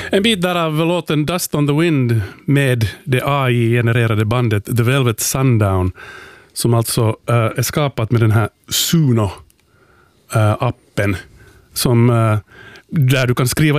En bit där av låten Dust on the Wind med det AI-genererade bandet The Velvet Sundown, som alltså är skapat med den här Suno-appen, som där du kan skriva